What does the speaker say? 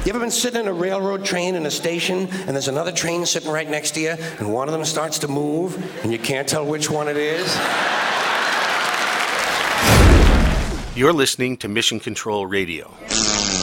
You ever been sitting in a railroad train in a station and there's another train sitting right next to you and one of them starts to move and you can't tell which one it is? You're listening to Mission Control Radio.